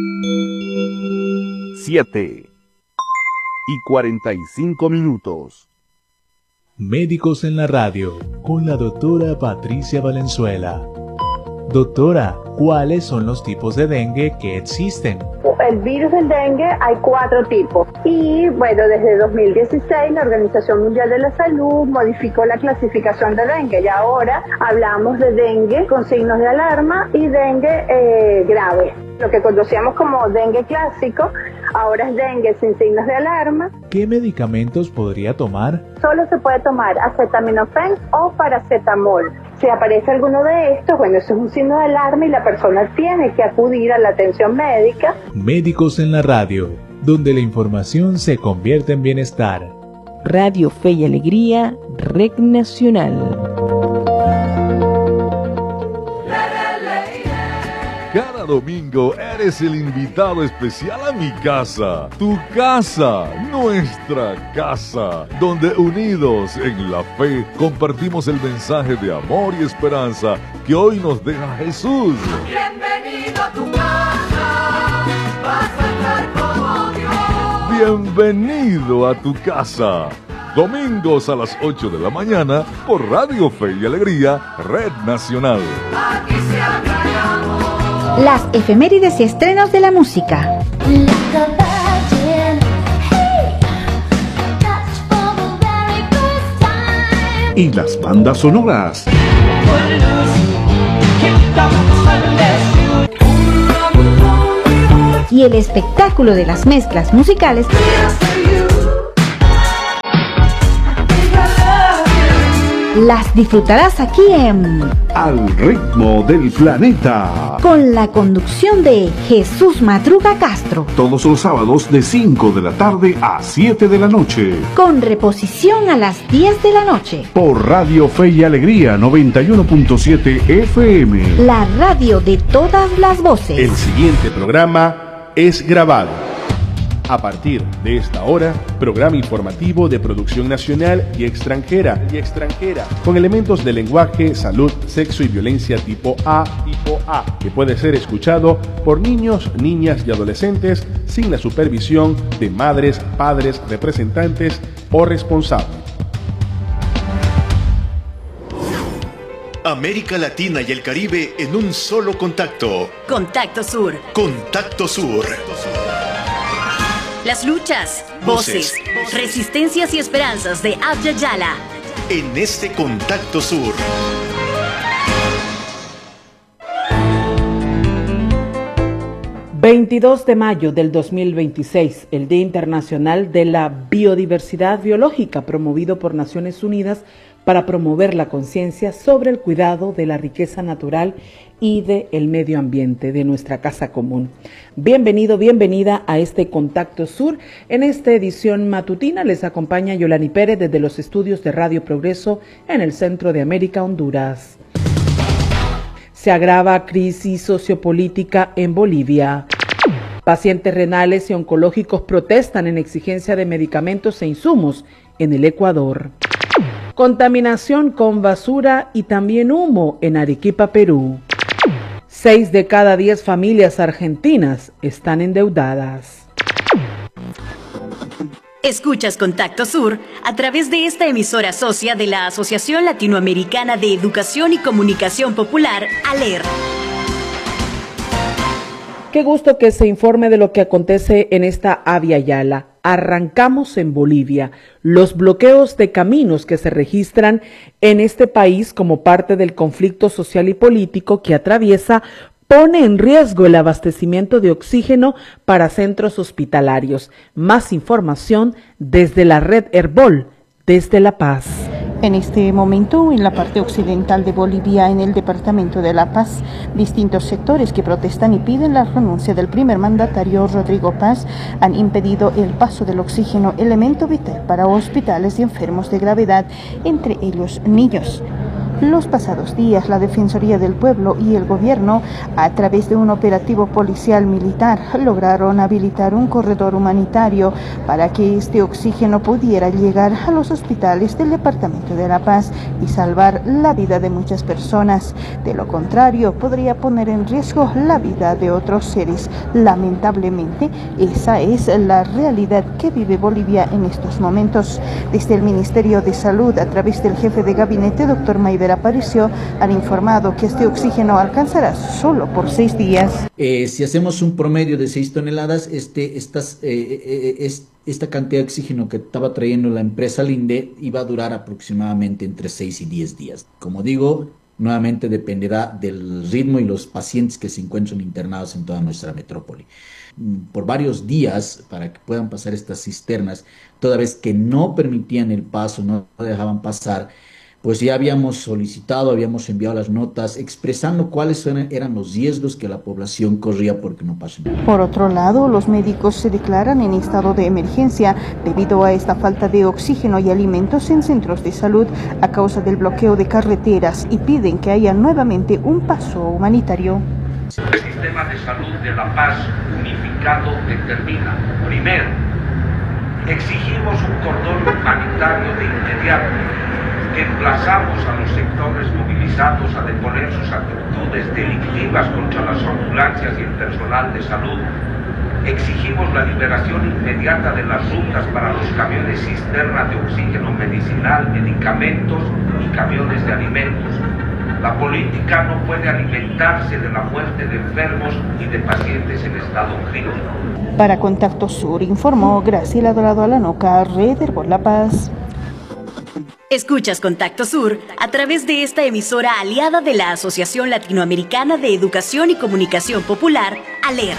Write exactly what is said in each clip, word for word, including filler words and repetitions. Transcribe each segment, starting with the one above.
siete y cuarenta y cinco minutos. Médicos en la radio, con la doctora Patricia Valenzuela. Doctora, ¿cuáles son los tipos de dengue que existen? El virus del dengue hay cuatro tipos y bueno, desde dos mil dieciséis la Organización Mundial de la Salud modificó la clasificación de dengue y ahora hablamos de dengue con signos de alarma y dengue eh, grave. Lo que conocíamos como dengue clásico, ahora es dengue sin signos de alarma. ¿Qué medicamentos podría tomar? Solo se puede tomar acetaminofén o paracetamol. Si aparece alguno de estos, bueno, eso es un signo de alarma y la persona tiene que acudir a la atención médica. Médicos en la radio, donde la información se convierte en bienestar. Radio Fe y Alegría, Red Nacional. Cada domingo eres el invitado especial a mi casa, tu casa, nuestra casa, donde unidos en la fe compartimos el mensaje de amor y esperanza que hoy nos deja Jesús. Bienvenido a tu casa, vas a estar como Dios. Bienvenido a tu casa. Domingos a las ocho de la mañana por Radio Fe y Alegría, Red Nacional. Aquí se habla de amor. Las efemérides y estrenos de la música. Y las bandas sonoras. Y el espectáculo de las mezclas musicales. Las disfrutarás aquí en Al ritmo del planeta, con la conducción de Jesús Madruga Castro, todos los sábados de cinco de la tarde a siete de la noche, con reposición a las diez de la noche, por Radio Fe y Alegría noventa y uno punto siete F M, la radio de todas las voces. El siguiente programa es grabado. A partir de esta hora, programa informativo de producción nacional y extranjera, y extranjera, con elementos de lenguaje, salud, sexo y violencia tipo A, tipo A, que puede ser escuchado por niños, niñas y adolescentes sin la supervisión de madres, padres, representantes o responsables. América Latina y el Caribe en un solo contacto. Contacto Sur. Contacto Sur. Las luchas, voces, voces, resistencias y esperanzas de Abya Yala. En este Contacto Sur. veintidós de mayo del dos mil veintiséis, el Día Internacional de la Biodiversidad Biológica, promovido por Naciones Unidas para promover la conciencia sobre el cuidado de la riqueza natural y del medio ambiente de nuestra casa común. Bienvenido, bienvenida a este Contacto Sur. En esta edición matutina les acompaña Yolani Pérez desde los estudios de Radio Progreso en el centro de América, Honduras. Se agrava crisis sociopolítica en Bolivia. Pacientes renales y oncológicos protestan en exigencia de medicamentos e insumos en el Ecuador. Contaminación con basura y también humo en Arequipa, Perú. Seis de cada diez familias argentinas están endeudadas. Escuchas Contacto Sur a través de esta emisora socia de la Asociación Latinoamericana de Educación y Comunicación Popular, ALER. Qué gusto que se informe de lo que acontece en esta Abya Yala. Arrancamos en Bolivia. Los bloqueos de caminos que se registran en este país como parte del conflicto social y político que atraviesa pone en riesgo el abastecimiento de oxígeno para centros hospitalarios. Más información desde la red Herbol, desde La Paz. En este momento, en la parte occidental de Bolivia, en el departamento de La Paz, distintos sectores que protestan y piden la renuncia del primer mandatario Rodrigo Paz han impedido el paso del oxígeno, elemento vital para hospitales y enfermos de gravedad, entre ellos niños. Los pasados días, la Defensoría del Pueblo y el gobierno, a través de un operativo policial militar, lograron habilitar un corredor humanitario para que este oxígeno pudiera llegar a los hospitales del Departamento de La Paz y salvar la vida de muchas personas. De lo contrario, podría poner en riesgo la vida de otros seres. Lamentablemente, esa es la realidad que vive Bolivia en estos momentos. Desde el Ministerio de Salud, a través del jefe de gabinete, doctor Mayver Aparicio, han informado que este oxígeno alcanzará solo por seis días. Eh, si hacemos un promedio de seis toneladas, este, estas, eh, eh, es, esta cantidad de oxígeno que estaba trayendo la empresa Linde iba a durar aproximadamente entre seis y diez días. Como digo, nuevamente dependerá del ritmo y los pacientes que se encuentran internados en toda nuestra metrópoli. Por varios días, para que puedan pasar estas cisternas, toda vez que no permitían el paso, no dejaban pasar, pues ya habíamos solicitado, habíamos enviado las notas expresando cuáles eran los riesgos que la población corría porque no pasen. Por otro lado, los médicos se declaran en estado de emergencia debido a esta falta de oxígeno y alimentos en centros de salud a causa del bloqueo de carreteras y piden que haya nuevamente un paso humanitario. El sistema de salud de La Paz unificado determina, primero, exigimos un cordón humanitario de inmediato, que emplazamos a los sectores movilizados a deponer sus actitudes delictivas contra las ambulancias y el personal de salud. Exigimos la liberación inmediata de las rutas para los camiones cisterna de oxígeno medicinal, medicamentos y camiones de alimentos. La política no puede alimentarse de la muerte de enfermos y de pacientes en estado crítico. Para Contacto Sur informó Graciela Dorado Alanoca, Red Herbol La Paz. Escuchas Contacto Sur a través de esta emisora aliada de la Asociación Latinoamericana de Educación y Comunicación Popular, ALER.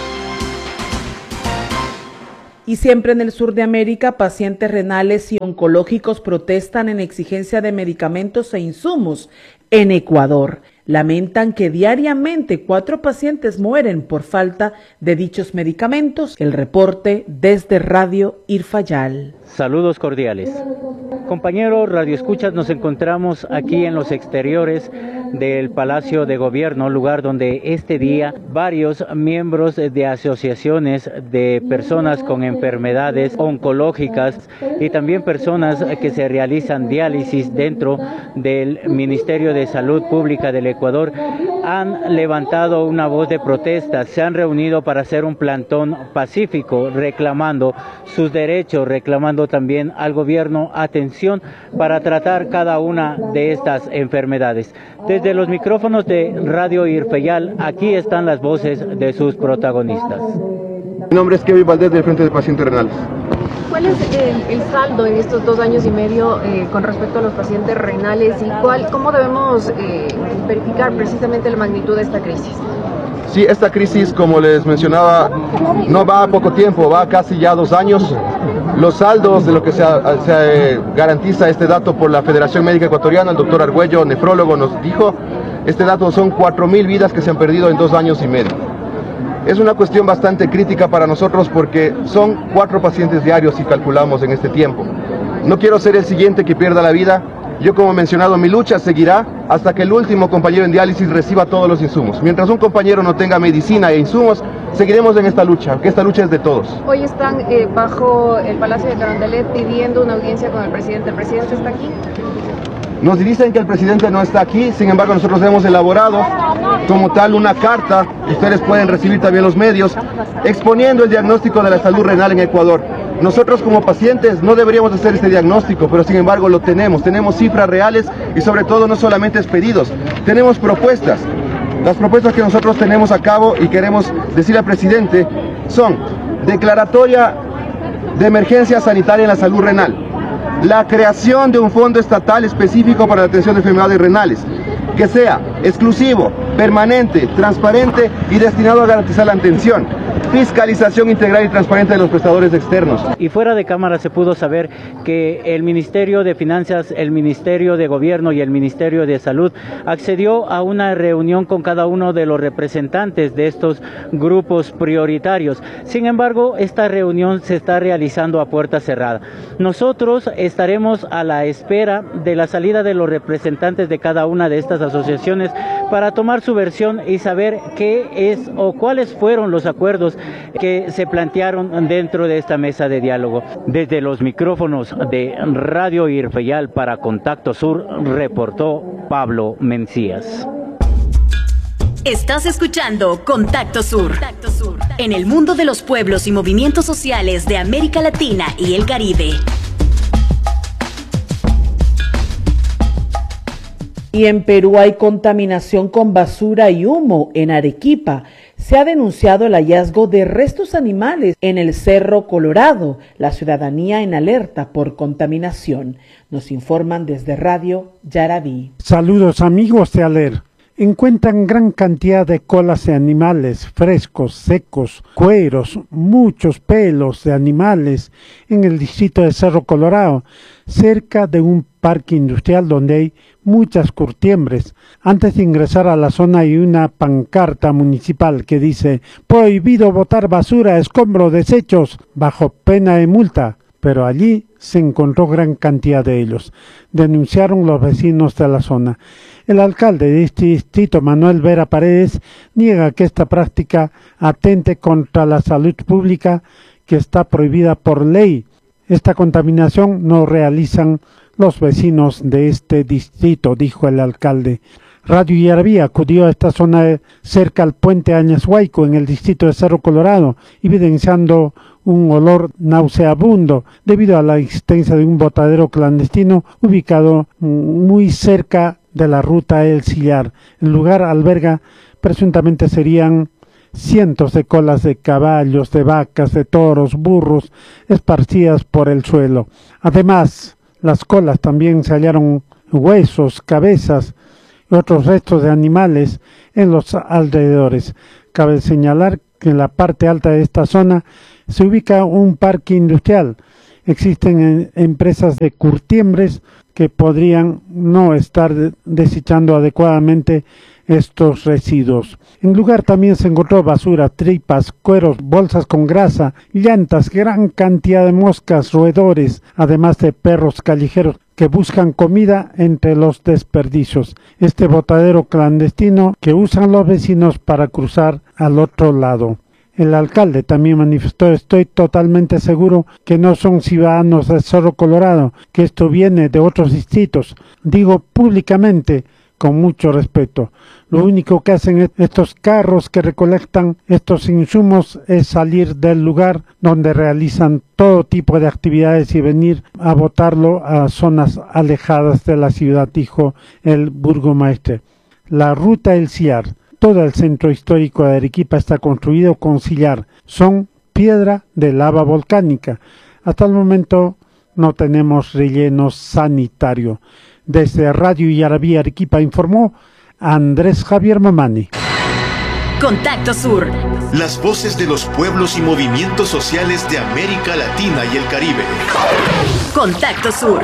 Y siempre en el sur de América, pacientes renales y oncológicos protestan en exigencia de medicamentos e insumos. En Ecuador, lamentan que diariamente cuatro pacientes mueren por falta de dichos medicamentos. El reporte desde Radio Irfayal. Saludos cordiales. Compañeros radioescuchas, nos encontramos aquí en los exteriores del Palacio de Gobierno, lugar donde este día varios miembros de asociaciones de personas con enfermedades oncológicas y también personas que se realizan diálisis dentro del Ministerio de Salud Pública del Ecuador han levantado una voz de protesta. Se han reunido para hacer un plantón pacífico reclamando sus derechos, reclamando también al gobierno atención para tratar cada una de estas enfermedades. Desde los micrófonos de Radio Irfayal, aquí están las voces de sus protagonistas. Mi nombre es Kevin Valdés, del Frente de Pacientes Renales. ¿Cuál es el, el saldo en estos dos años y medio eh, con respecto a los pacientes renales y cuál, cómo debemos eh, verificar precisamente la magnitud de esta crisis? Sí, esta crisis, como les mencionaba, no va a poco tiempo, va a casi ya dos años. Los saldos de lo que se, se garantiza este dato por la Federación Médica Ecuatoriana, el doctor Argüello, nefrólogo, nos dijo, este dato son cuatro mil vidas que se han perdido en dos años y medio. Es una cuestión bastante crítica para nosotros porque son cuatro pacientes diarios si calculamos en este tiempo. No quiero ser el siguiente que pierda la vida. Yo, como he mencionado, mi lucha seguirá hasta que el último compañero en diálisis reciba todos los insumos. Mientras un compañero no tenga medicina e insumos, seguiremos en esta lucha, porque esta lucha es de todos. Hoy están eh, bajo el Palacio de Carondelet pidiendo una audiencia con el presidente. ¿El presidente está aquí? Nos dicen que el presidente no está aquí, sin embargo nosotros hemos elaborado como tal una carta, ustedes pueden recibir también los medios, exponiendo el diagnóstico de la salud renal en Ecuador. Nosotros como pacientes no deberíamos hacer este diagnóstico, pero sin embargo lo tenemos, tenemos cifras reales y sobre todo no solamente pedidos, tenemos propuestas. Las propuestas que nosotros tenemos a cabo y queremos decirle al presidente son declaratoria de emergencia sanitaria en la salud renal, la creación de un fondo estatal específico para la atención de enfermedades renales, que sea exclusivo, permanente, transparente y destinado a garantizar la atención. fiscalización integral y transparente de los prestadores externos. Y fuera de cámara se pudo saber que el Ministerio de Finanzas, el Ministerio de Gobierno y el Ministerio de Salud accedió a una reunión con cada uno de los representantes de estos grupos prioritarios. Sin embargo, esta reunión se está realizando a puerta cerrada. Nosotros estaremos a la espera de la salida de los representantes de cada una de estas asociaciones para tomar su versión y saber qué es o cuáles fueron los acuerdos que se plantearon dentro de esta mesa de diálogo. Desde los micrófonos de Radio Irfeyal para Contacto Sur, reportó Pablo Mencías. Estás escuchando Contacto Sur. Contacto Sur, en el mundo de los pueblos y movimientos sociales de América Latina y el Caribe. Y en Perú hay contaminación con basura y humo. En Arequipa se ha denunciado el hallazgo de restos animales en el Cerro Colorado. La ciudadanía en alerta por contaminación. Nos informan desde Radio Yarabí. Saludos amigos de Aler. Encuentran gran cantidad de colas de animales frescos, secos, cueros, muchos pelos de animales en el distrito de Cerro Colorado, cerca de un parque industrial donde hay muchas curtiembres. Antes de ingresar a la zona hay una pancarta municipal que dice «Prohibido botar basura, escombros, desechos, bajo pena de multa». Pero allí se encontró gran cantidad de ellos, denunciaron los vecinos de la zona. El alcalde de este distrito, Manuel Vera Paredes, niega que esta práctica atente contra la salud pública que está prohibida por ley. Esta contaminación no realizan los vecinos de este distrito, dijo el alcalde. Radio Yarabí acudió a esta zona cerca al puente Añashuayco en el distrito de Cerro Colorado, evidenciando un olor nauseabundo debido a la existencia de un botadero clandestino ubicado muy cerca de la ruta El Sillar. El lugar alberga presuntamente serían cientos de colas de caballos, de vacas, de toros, burros, esparcidas por el suelo. Además, las colas también se hallaron huesos, cabezas y otros restos de animales en los alrededores. Cabe señalar que en la parte alta de esta zona se ubica un parque industrial. Existen empresas de curtiembres que podrían no estar desechando adecuadamente estos residuos. En lugar también se encontró basura, tripas, cueros, bolsas con grasa, llantas, gran cantidad de moscas, roedores, además de perros callejeros que buscan comida entre los desperdicios. Este botadero clandestino que usan los vecinos para cruzar al otro lado. El alcalde también manifestó: estoy totalmente seguro que no son ciudadanos de Cerro Colorado, que esto viene de otros distritos. Digo públicamente, con mucho respeto. Lo único que hacen estos carros que recolectan estos insumos es salir del lugar donde realizan todo tipo de actividades y venir a botarlo a zonas alejadas de la ciudad, dijo el burgomaestre. La ruta El Sillar. Todo el centro histórico de Arequipa está construido con sillar. Son piedra de lava volcánica. Hasta el momento no tenemos relleno sanitario. Desde Radio Yarabí Arequipa informó Andrés Javier Mamani. Contacto Sur. Las voces de los pueblos y movimientos sociales de América Latina y el Caribe. Contacto Sur.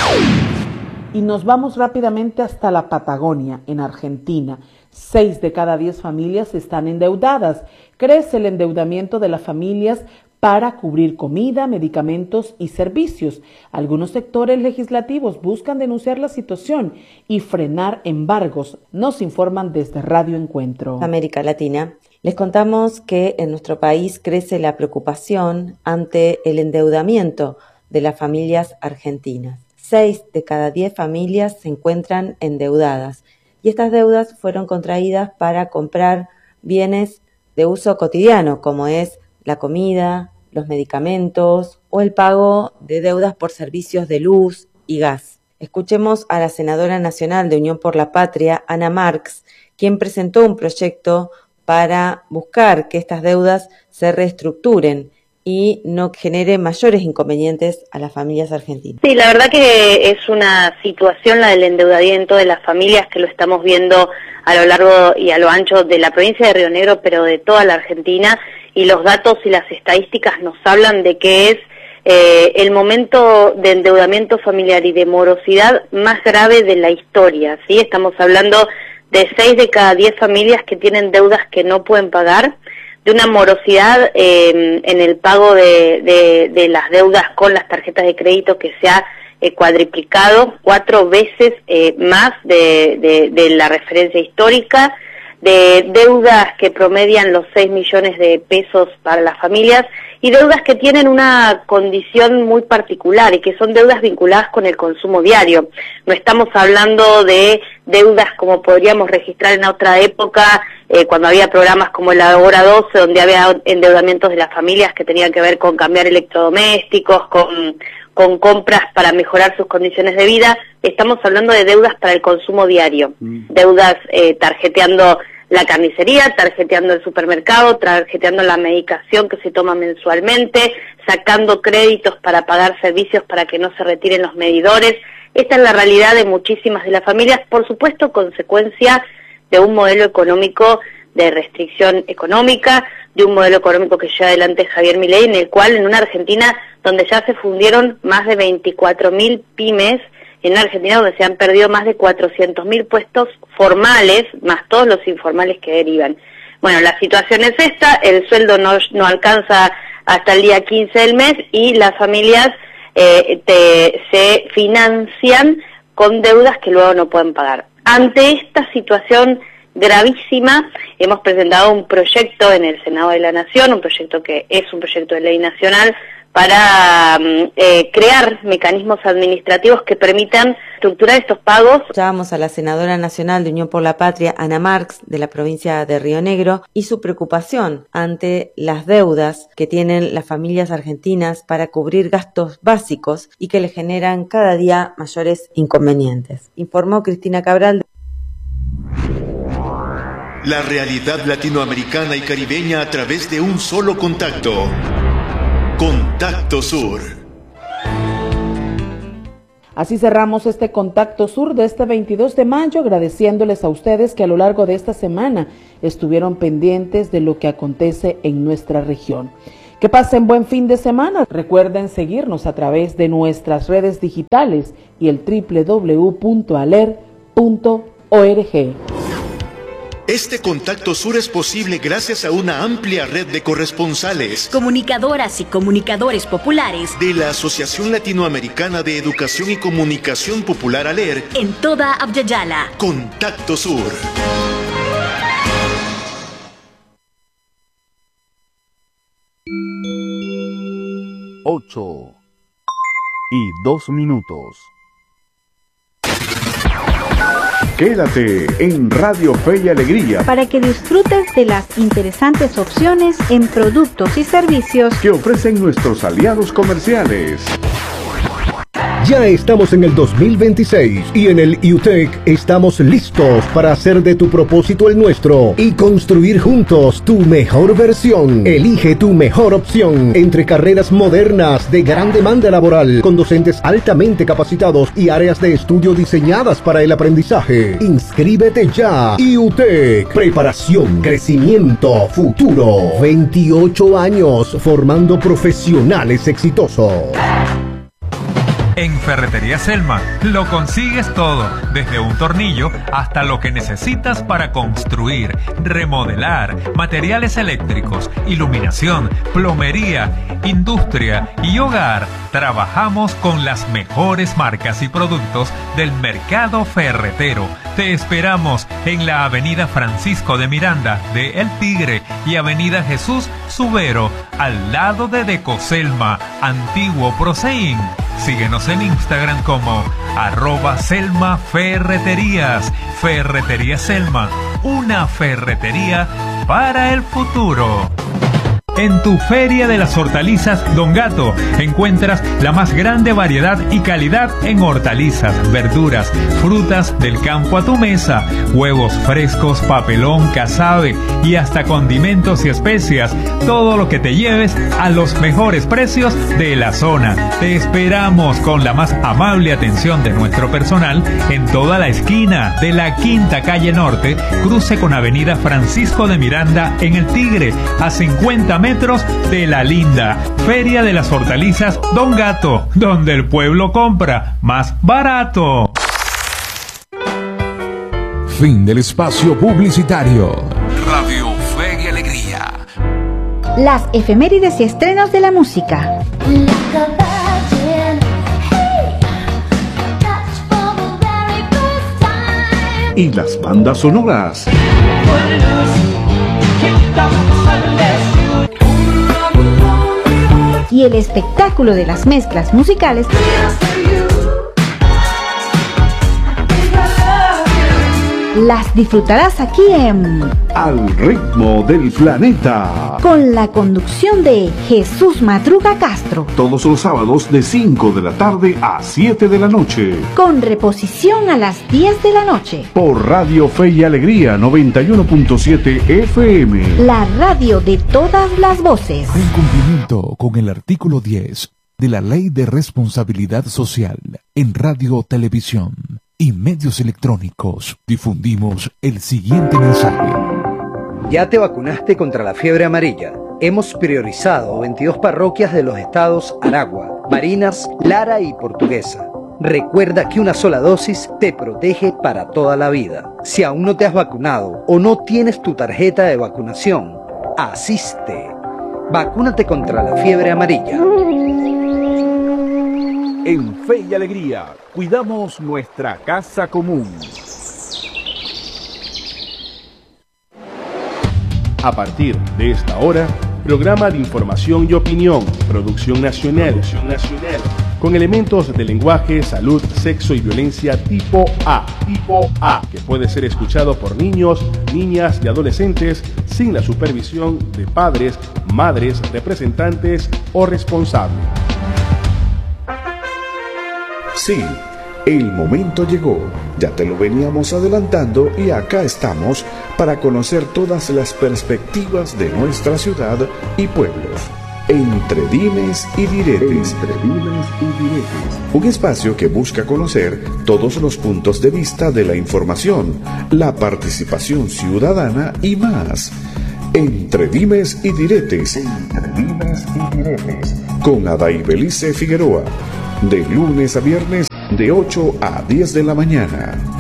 Y nos vamos rápidamente hasta la Patagonia, en Argentina. Seis de cada diez familias están endeudadas. Crece el endeudamiento de las familias para cubrir comida, medicamentos y servicios. Algunos sectores legislativos buscan denunciar la situación y frenar embargos. Nos informan desde Radio Encuentro. América Latina. Les contamos que en nuestro país crece la preocupación ante el endeudamiento de las familias argentinas. Seis de cada diez familias se encuentran endeudadas y estas deudas fueron contraídas para comprar bienes de uso cotidiano, como es la comida, los medicamentos o el pago de deudas por servicios de luz y gas. Escuchemos a la senadora nacional de Unión por la Patria, Ana Marx, quien presentó un proyecto para buscar que estas deudas se reestructuren y no genere mayores inconvenientes a las familias argentinas. Sí, la verdad que es una situación, la del endeudamiento de las familias, que lo estamos viendo a lo largo y a lo ancho de la provincia de Río Negro, pero de toda la Argentina, y los datos y las estadísticas nos hablan de que es eh, el momento de endeudamiento familiar y de morosidad más grave de la historia, ¿sí? Estamos hablando de seis de cada diez familias que tienen deudas que no pueden pagar, de una morosidad eh, en el pago de, de, de las deudas con las tarjetas de crédito que se ha eh, cuadriplicado cuatro veces eh, más de, de, de la referencia histórica, de deudas que promedian los seis millones de pesos para las familias y deudas que tienen una condición muy particular y que son deudas vinculadas con el consumo diario. No estamos hablando de deudas como podríamos registrar en otra época, eh, cuando había programas como la Hora doce, donde había endeudamientos de las familias que tenían que ver con cambiar electrodomésticos, con, con compras para mejorar sus condiciones de vida. Estamos hablando de deudas para el consumo diario, mm. deudas eh, tarjeteando la carnicería, tarjeteando el supermercado, tarjeteando la medicación que se toma mensualmente, sacando créditos para pagar servicios para que no se retiren los medidores. Esta es la realidad de muchísimas de las familias, por supuesto, consecuencia de un modelo económico de restricción económica, de un modelo económico que lleva adelante Javier Milei, en el cual en una Argentina donde ya se fundieron más de veinticuatro mil pymes, en una Argentina donde se han perdido más de cuatrocientos mil puestos formales, más todos los informales que derivan. Bueno, la situación es esta, el sueldo no, no alcanza hasta el día quince del mes y las familias eh, te, se financian con deudas que luego no pueden pagar. Ante esta situación gravísima, hemos presentado un proyecto en el Senado de la Nación, un proyecto que es un proyecto de ley nacional, para eh, crear mecanismos administrativos que permitan estructurar estos pagos. Escuchábamos a la senadora nacional de Unión por la Patria, Ana Marx, de la provincia de Río Negro, y su preocupación ante las deudas que tienen las familias argentinas para cubrir gastos básicos y que le generan cada día mayores inconvenientes. Informó Cristina Cabral. La realidad latinoamericana y caribeña a través de un solo contacto. Contacto Sur. Así cerramos este Contacto Sur de este veintidós de mayo, agradeciéndoles a ustedes que a lo largo de esta semana estuvieron pendientes de lo que acontece en nuestra región. Que pasen buen fin de semana. Recuerden seguirnos a través de nuestras redes digitales y el doble u doble u doble u punto aler punto org. Este Contacto Sur es posible gracias a una amplia red de corresponsales, comunicadoras y comunicadores populares de la Asociación Latinoamericana de Educación y Comunicación Popular ALER en toda Abya-Yala. Contacto Sur. Ocho y dos minutos. Quédate en Radio Fe y Alegría para que disfrutes de las interesantes opciones en productos y servicios que ofrecen nuestros aliados comerciales. Ya estamos en el dos mil veintiséis y en el U T E C estamos listos para hacer de tu propósito el nuestro y construir juntos tu mejor versión. Elige tu mejor opción entre carreras modernas de gran demanda laboral con docentes altamente capacitados y áreas de estudio diseñadas para el aprendizaje. Inscríbete ya. U T E C, preparación, crecimiento, futuro. veintiocho años formando profesionales exitosos. En Ferretería Selma lo consigues todo, desde un tornillo hasta lo que necesitas para construir, remodelar, materiales eléctricos, iluminación, plomería, industria y hogar. Trabajamos con las mejores marcas y productos del mercado ferretero. Te esperamos en la Avenida Francisco de Miranda de El Tigre y Avenida Jesús Subero, al lado de Decoselma, antiguo Proseín. Síguenos en Instagram como arroba Selma Ferreterías. Ferretería Selma, una ferretería para el futuro. En tu Feria de las Hortalizas Don Gato encuentras la más grande variedad y calidad en hortalizas, verduras, frutas del campo a tu mesa, huevos frescos, papelón, casabe y hasta condimentos y especias. Todo lo que te lleves a los mejores precios de la zona. Te esperamos con la más amable atención de nuestro personal en toda la esquina de la Quinta Calle Norte, cruce con Avenida Francisco de Miranda en El Tigre, a cincuenta metros metros de La Linda, Feria de las Hortalizas Don Gato, donde el pueblo compra más barato. Fin del espacio publicitario. Radio Fe y Alegría. Las efemérides y estrenos de la música. Y las bandas sonoras. Y el espectáculo de las mezclas musicales. Las disfrutarás aquí en Al ritmo del planeta, con la conducción de Jesús Madruga Castro. todos los sábados de cinco de la tarde a siete de la noche. Con reposición a las diez de la noche. Por Radio Fe y Alegría noventa y uno punto siete F M. La radio de todas las voces. En cumplimiento con el artículo diez de la Ley de Responsabilidad Social en Radio, Televisión y Medios Electrónicos, difundimos el siguiente mensaje. ¿Ya te vacunaste contra la fiebre amarilla? Hemos priorizado veintidós parroquias de los estados Aragua, Barinas, Lara y Portuguesa. Recuerda que una sola dosis te protege para toda la vida. Si aún no te has vacunado o no tienes tu tarjeta de vacunación, asiste. Vacúnate contra la fiebre amarilla. En Fe y Alegría, cuidamos nuestra casa común. A partir de esta hora, programa de información y opinión, producción nacional, producción nacional, con elementos de lenguaje, salud, sexo y violencia tipo A, tipo A, que puede ser escuchado por niños, niñas y adolescentes sin la supervisión de padres, madres, representantes o responsables. Sí, el momento llegó, ya te lo veníamos adelantando y acá estamos para conocer todas las perspectivas de nuestra ciudad y pueblos. Entre dimes y diretes. Entre dimes y diretes. Un espacio que busca conocer todos los puntos de vista de la información, la participación ciudadana y más. Entre dimes y diretes. Entre dimes y diretes. Con Aday Belice Figueroa. De lunes a viernes, de ocho a diez de la mañana.